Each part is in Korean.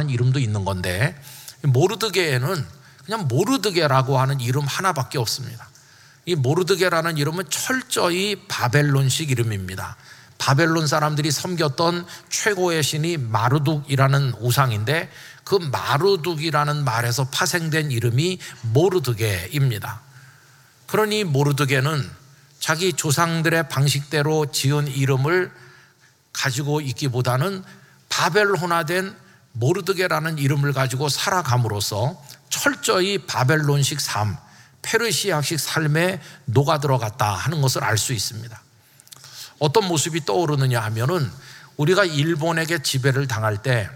하는 이름도 있는 건데, 모르드게에는 그냥 모르드게라고 하는 이름 하나밖에 없습니다. 이 모르드게라는 이름은 철저히 바벨론식 이름입니다. 바벨론 사람들이 섬겼던 최고의 신이 마르둑이라는 우상인데, 그 마르둑이라는 말에서 파생된 이름이 모르드게입니다. 그러니 모르드게는 자기 조상들의 방식대로 지은 이름을 가지고 있기보다는 바벨론화된 모르드게라는 이름을 가지고 살아감으로써 철저히 바벨론식 삶, 페르시아식 삶에 녹아들어갔다 하는 것을 알 수 있습니다. 어떤 모습이 떠오르느냐 하면은, 우리가 일본에게 지배를 당할 때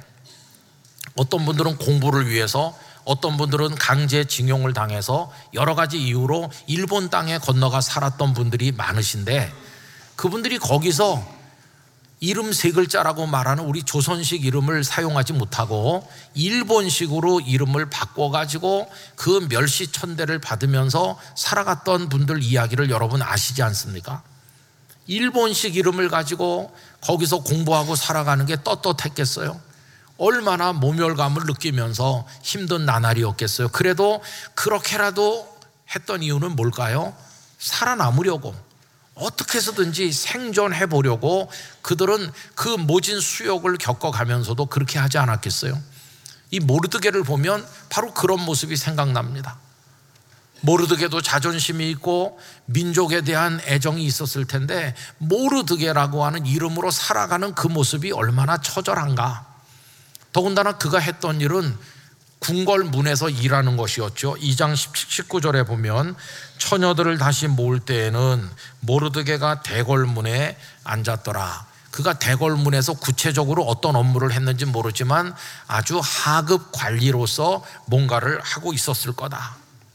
어떤 분들은 공부를 위해서, 어떤 분들은 강제징용을 당해서 여러 가지 이유로 일본 땅에 건너가 살았던 분들이 많으신데, 그분들이 거기서 이름 세 글자라고 말하는 우리 조선식 이름을 사용하지 못하고 일본식으로 이름을 바꿔가지고 그 멸시천대를 받으면서 살아갔던 분들 이야기를 여러분 아시지 않습니까? 일본식 이름을 가지고 거기서 공부하고 살아가는 게 떳떳했겠어요? 얼마나 모멸감을 느끼면서 힘든 나날이었겠어요? 그래도 그렇게라도 했던 이유는 뭘까요? 살아남으려고, 어떻게 해서든지 생존해 보려고 그들은 그 모진 수욕을 겪어가면서도 그렇게 하지 않았겠어요? 이 모르드게를 보면 바로 그런 모습이 생각납니다. 모르드게도 자존심이 있고 민족에 대한 애정이 있었을 텐데, 모르드게라고 하는 이름으로 살아가는 그 모습이 얼마나 처절한가. 더군다나 그가 했던 일은 궁궐문에서 일하는 것이었죠. 2장 19절에 보면, 처녀들을 다시 모을 때에는 모르드게가 대궐문에 앉았더라. 그가 대궐문에서 구체적으로 어떤 업무를 했는지 모르지만 아주 하급 관리로서 뭔가를 하고 있었을 거다.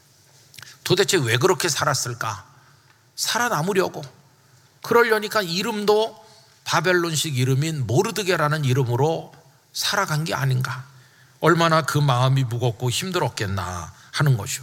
도대체 왜 그렇게 살았을까? 살아남으려고. 그러려니까 이름도 바벨론식 이름인 모르드게라는 이름으로 살아간 게 아닌가. 얼마나 그 마음이 무겁고 힘들었겠나 하는 것이요.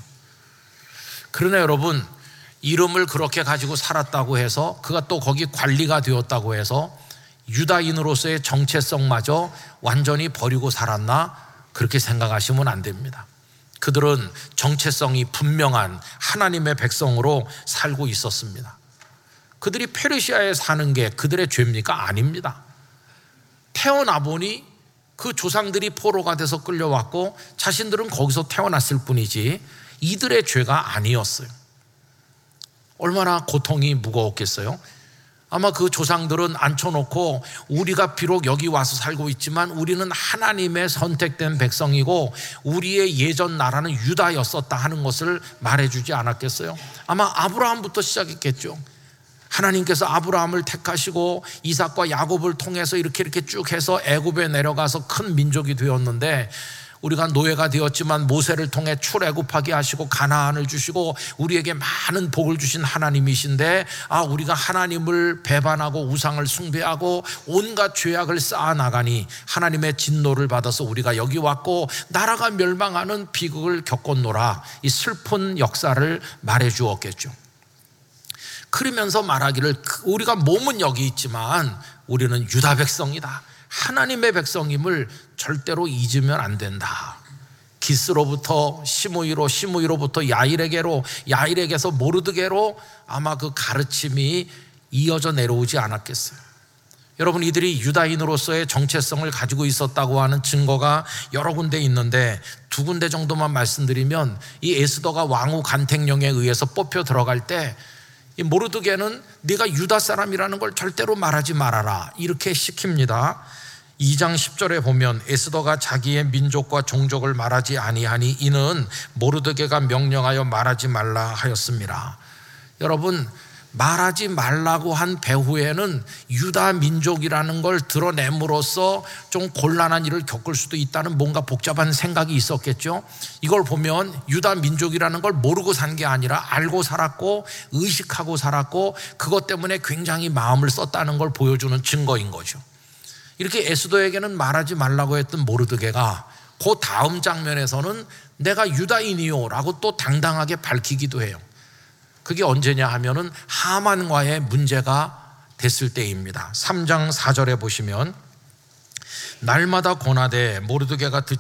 그러나 여러분, 이름을 그렇게 가지고 살았다고 해서, 그가 또 거기 관리가 되었다고 해서 유다인으로서의 정체성마저 완전히 버리고 살았나? 그렇게 생각하시면 안 됩니다. 그들은 정체성이 분명한 하나님의 백성으로 살고 있었습니다. 그들이 페르시아에 사는 게 그들의 죄입니까? 아닙니다. 태어나 보니 그 조상들이 포로가 돼서 끌려왔고 자신들은 거기서 태어났을 뿐이지 이들의 죄가 아니었어요. 얼마나 고통이 무거웠겠어요? 아마 그 조상들은 앉혀놓고, 우리가 비록 여기 와서 살고 있지만 우리는 하나님의 선택된 백성이고 우리의 예전 나라는 유다였었다 하는 것을 말해주지 않았겠어요? 아마 아브라함부터 시작했겠죠. 하나님께서 아브라함을 택하시고 이삭과 야곱을 통해서 이렇게 쭉 해서 애굽에 내려가서 큰 민족이 되었는데, 우리가 노예가 되었지만 모세를 통해 출애굽하게 하시고 가나안을 주시고 우리에게 많은 복을 주신 하나님이신데, 우리가 하나님을 배반하고 우상을 숭배하고 온갖 죄악을 쌓아나가니 하나님의 진노를 받아서 우리가 여기 왔고 나라가 멸망하는 비극을 겪었노라. 이 슬픈 역사를 말해 주었겠죠. 그러면서 말하기를, 우리가 몸은 여기 있지만 우리는 유다 백성이다, 하나님의 백성임을 절대로 잊으면 안 된다. 기스로부터 시므이로, 시므이로부터 야일에게로, 야일에게서 모르드게로 아마 그 가르침이 이어져 내려오지 않았겠어요. 여러분, 이들이 유다인으로서의 정체성을 가지고 있었다고 하는 증거가 여러 군데 있는데, 두 군데 정도만 말씀드리면, 이 에스더가 왕후 간택령에 의해서 뽑혀 들어갈 때 이 모르드게는 네가 유다 사람이라는 걸 절대로 말하지 말아라, 이렇게 시킵니다. 2장 10절에 보면, 에스더가 자기의 민족과 종족을 말하지 아니하니 이는 모르드게가 명령하여 말하지 말라 하였습니다. 여러분, 말하지 말라고 한 배후에는 유다 민족이라는 걸 드러냄으로써 좀 곤란한 일을 겪을 수도 있다는 뭔가 복잡한 생각이 있었겠죠. 이걸 보면 유다 민족이라는 걸 모르고 산 게 아니라 알고 살았고 의식하고 살았고 그것 때문에 굉장히 마음을 썼다는 걸 보여주는 증거인 거죠. 이렇게 에스더에게는 말하지 말라고 했던 모르드게가 그 다음 장면에서는 내가 유다인이요 라고 또 당당하게 밝히기도 해요. 그게 언제냐 하면은 하만과의 문제가 됐을 때입니다. 3장 4절에 보시면, 날마다 고나되 모르드게가